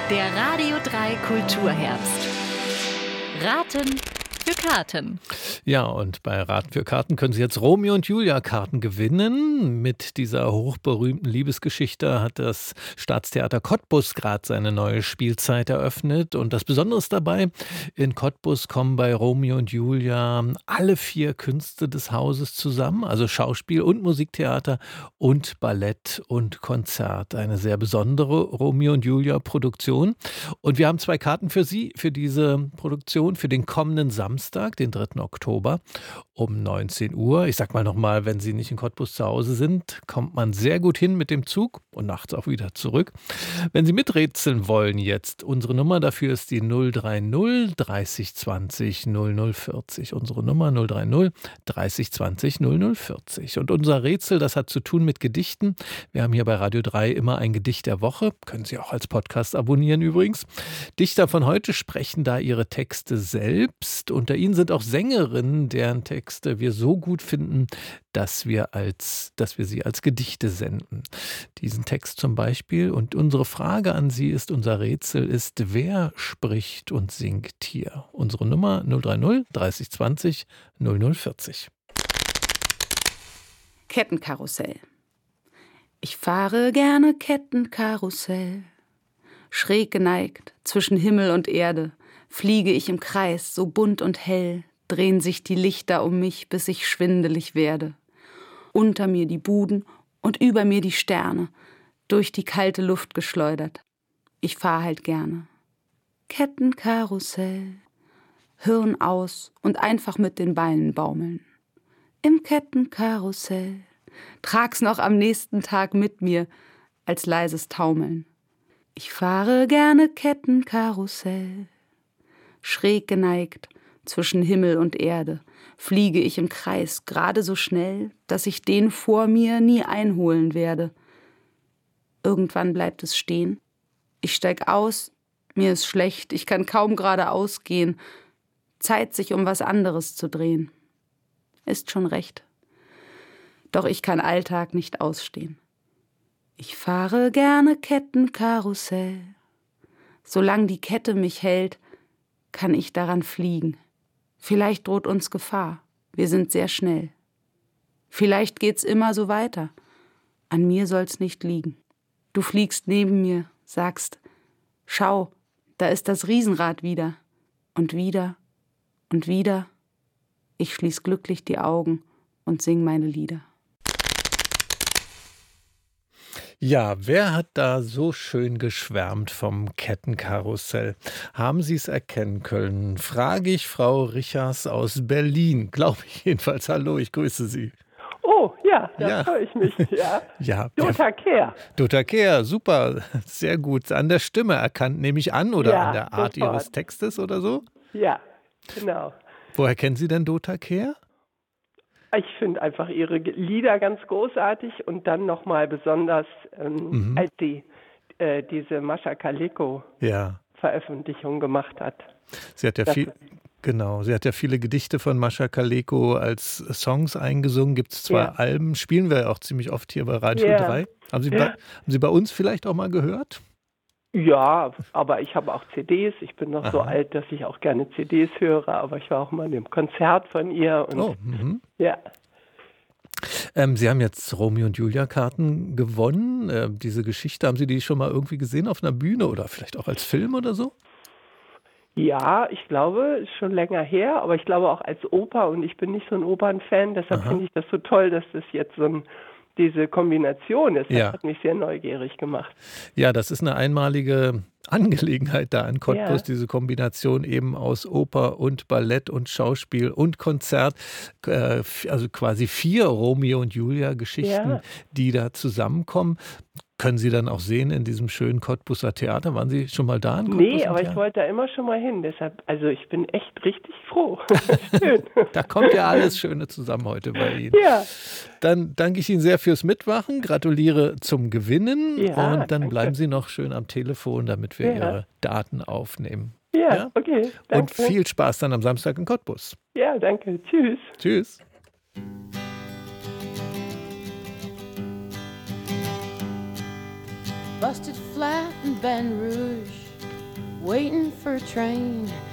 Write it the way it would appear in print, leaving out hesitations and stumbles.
Der Radio 3 Kulturherbst. Raten für Karten. Ja, und bei Raten für Karten können Sie jetzt Romeo und Julia Karten gewinnen. Mit dieser hochberühmten Liebesgeschichte hat das Staatstheater Cottbus gerade seine neue Spielzeit eröffnet. Und das Besondere ist dabei, in Cottbus kommen bei Romeo und Julia alle 4 Künste des Hauses zusammen, also Schauspiel und Musiktheater und Ballett und Konzert. Eine sehr besondere Romeo und Julia Produktion. Und wir haben 2 Karten für Sie, für diese Produktion, für den kommenden Samstag, den 3. Oktober um 19 Uhr. Ich sag mal nochmal, wenn Sie nicht in Cottbus zu Hause sind, kommt man sehr gut hin mit dem Zug und nachts auch wieder zurück. Wenn Sie miträtseln wollen jetzt, unsere Nummer dafür ist die 030 30 20 0040. Unsere Nummer 030 30 20 0040. Und unser Rätsel, das hat zu tun mit Gedichten. Wir haben hier bei Radio 3 immer ein Gedicht der Woche. Können Sie auch als Podcast abonnieren übrigens. Dichter von heute sprechen da ihre Texte selbst. Unter ihnen sind auch Sängerinnen, deren Texte wir so gut finden, dass wir sie als Gedichte senden. Diesen Text zum Beispiel. Und unsere Frage an Sie ist, unser Rätsel ist, wer spricht und singt hier? Unsere Nummer 030 30 20 0040. Kettenkarussell. Ich fahre gerne Kettenkarussell. Schräg geneigt zwischen Himmel und Erde fliege ich im Kreis, so bunt und hell, drehen sich die Lichter um mich, bis ich schwindelig werde. Unter mir die Buden und über mir die Sterne, durch die kalte Luft geschleudert. Ich fahr halt gerne. Kettenkarussell, Hirn aus und einfach mit den Beinen baumeln. Im Kettenkarussell, trag's noch am nächsten Tag mit mir, als leises Taumeln. Ich fahre gerne Kettenkarussell. Schräg geneigt zwischen Himmel und Erde fliege ich im Kreis, gerade so schnell, dass ich den vor mir nie einholen werde. Irgendwann bleibt es stehen. Ich steig aus, mir ist schlecht, ich kann kaum geradeaus gehen. Zeit, sich um was anderes zu drehen. Ist schon recht. Doch ich kann Alltag nicht ausstehen. Ich fahre gerne Kettenkarussell. Solange die Kette mich hält, kann ich daran fliegen. Vielleicht droht uns Gefahr. Wir sind sehr schnell. Vielleicht geht's immer so weiter. An mir soll's nicht liegen. Du fliegst neben mir, sagst, schau, da ist das Riesenrad wieder. Und wieder und wieder. Ich schließ glücklich die Augen und sing meine Lieder. Ja, wer hat da so schön geschwärmt vom Kettenkarussell? Haben Sie es erkennen können? Frage ich Frau Richers aus Berlin. Glaube ich jedenfalls. Hallo, ich grüße Sie. Oh, ja, da Ja. freue ich mich. Ja. Ja, Dota Kehr. Dota Kehr, super, sehr gut. An der Stimme erkannt, nehme ich an, oder Ja, an der Art sofort. Ihres Textes oder so? Ja, genau. Woher kennen Sie denn Dota Kehr? Ich finde einfach ihre Lieder ganz großartig und dann nochmal besonders, als sie diese Mascha Kaleko Ja, Veröffentlichung gemacht hat. sie hat ja Das- sie hat ja viele Gedichte von Mascha Kaleko als Songs eingesungen. Gibt es 2 Ja. Alben, spielen wir auch ziemlich oft hier bei Radio Ja. 3. Haben Sie, Ja. haben Sie bei uns vielleicht auch mal gehört? Ja, aber ich habe auch CDs. Ich bin noch so Aha. alt, dass ich auch gerne CDs höre, aber ich war auch mal in einem Konzert von ihr. Und Oh, ja. Sie haben jetzt Romeo und Julia Karten gewonnen. Diese Geschichte, haben Sie die schon mal irgendwie gesehen auf einer Bühne oder vielleicht auch als Film oder so? Ja, ich glaube, ist schon länger her, aber ich glaube auch als Oper und ich bin nicht so ein Opernfan, deshalb Aha. finde ich das so toll, dass das jetzt diese Kombination ist. Das Ja. hat mich sehr neugierig gemacht. Ja, das ist eine einmalige Angelegenheit da in Cottbus, Ja. diese Kombination eben aus Oper und Ballett und Schauspiel und Konzert, also quasi 4 Romeo und Julia Geschichten, Ja. die da zusammenkommen. Können Sie dann auch sehen in diesem schönen Cottbuser Theater? Waren Sie schon mal da in Cottbus? Nee, im aber ich Theater? wollte da immer schon mal hin, deshalb, also ich bin echt richtig froh. Schön. Da kommt ja alles Schöne zusammen heute bei Ihnen. Ja, Dann danke ich Ihnen sehr fürs Mitmachen, gratuliere zum Gewinnen Ja, und dann danke. bleiben Sie noch schön am Telefon, damit wir Ja. Ihre Daten aufnehmen. ja, Ja? okay, Und danke. viel Spaß dann am Samstag in Cottbus. Ja, danke, tschüss. Tschüss. Busted flat in Baton Rouge, waiting for a train.